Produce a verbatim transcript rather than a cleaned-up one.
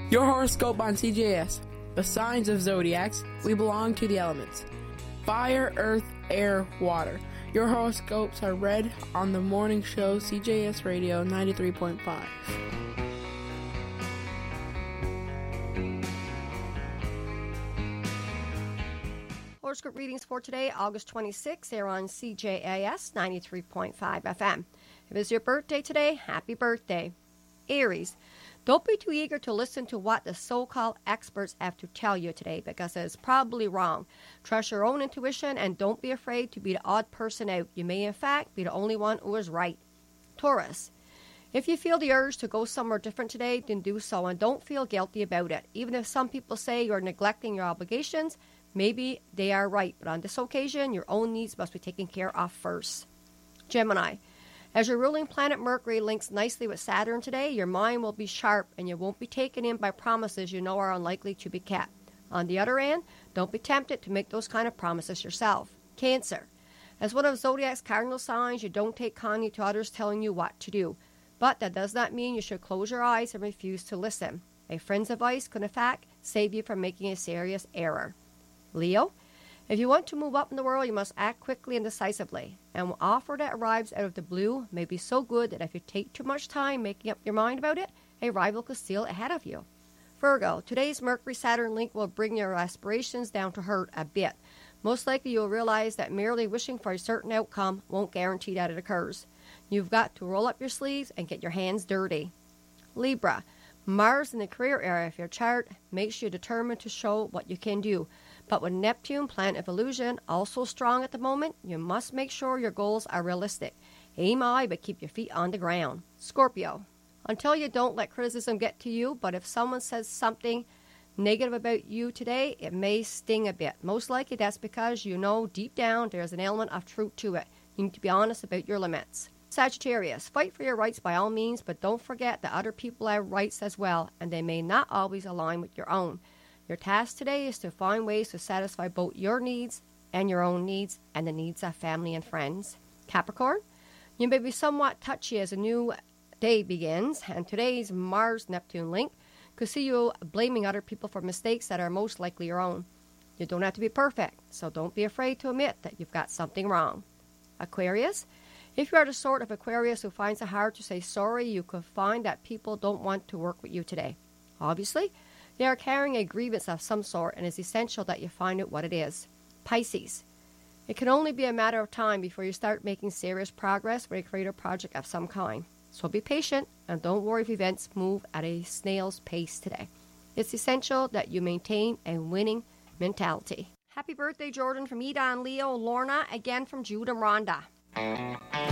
Your horoscope on C J S. The signs of zodiacs. We belong to the elements. Fire, earth, air, water. Your horoscopes are read on the morning show C J S Radio ninety-three point five. Horoscope readings for today, August twenty-sixth, they're on C J A S ninety-three point five F M. If it's your birthday today, happy birthday. Aries, don't be too eager to listen to what the so-called experts have to tell you today because it's probably wrong. Trust your own intuition and don't be afraid to be the odd person out. You may, in fact, be the only one who is right. Taurus, if you feel the urge to go somewhere different today, then do so and don't feel guilty about it. Even if some people say you're neglecting your obligations, maybe they are right, but on this occasion, your own needs must be taken care of first. Gemini, as your ruling planet Mercury links nicely with Saturn today, your mind will be sharp and you won't be taken in by promises you know are unlikely to be kept. On the other hand, don't be tempted to make those kind of promises yourself. Cancer, as one of Zodiac's cardinal signs, you don't take kindly to others telling you what to do. But that does not mean you should close your eyes and refuse to listen. A friend's advice could in fact save you from making a serious error. Leo, if you want to move up in the world, you must act quickly and decisively. And an offer that arrives out of the blue may be so good that if you take too much time making up your mind about it, a rival could steal ahead of you. Virgo, today's Mercury-Saturn link will bring your aspirations down to hurt a bit. Most likely you'll realize that merely wishing for a certain outcome won't guarantee that it occurs. You've got to roll up your sleeves and get your hands dirty. Libra, Mars in the career area of your chart makes you determined to show what you can do. But with Neptune, planet of illusion, also strong at the moment, you must make sure your goals are realistic. Aim high, but keep your feet on the ground. Scorpio, until you don't let criticism get to you, but if someone says something negative about you today, it may sting a bit. Most likely that's because you know deep down there's an element of truth to it. You need to be honest about your limits. Sagittarius, fight for your rights by all means, but don't forget that other people have rights as well, and they may not always align with your own. Your task today is to find ways to satisfy both your needs and your own needs and the needs of family and friends. Capricorn, you may be somewhat touchy as a new day begins, and today's Mars-Neptune link could see you blaming other people for mistakes that are most likely your own. You don't have to be perfect, so don't be afraid to admit that you've got something wrong. Aquarius, if you are the sort of Aquarius who finds it hard to say sorry, you could find that people don't want to work with you today. Obviously, they are carrying a grievance of some sort, and it's essential that you find out what it is. Pisces, it can only be a matter of time before you start making serious progress with a creative project of some kind. So be patient, and don't worry if events move at a snail's pace today. It's essential that you maintain a winning mentality. Happy birthday, Jordan, from Eda and Leo, Lorna, again from Jude and Rhonda.